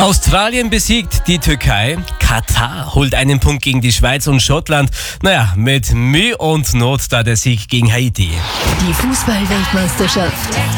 Australien besiegt die Türkei, Katar holt einen Punkt gegen die Schweiz und Schottland, mit Mühe und Not da der Sieg gegen Haiti. Die Fußball-Weltmeisterschaft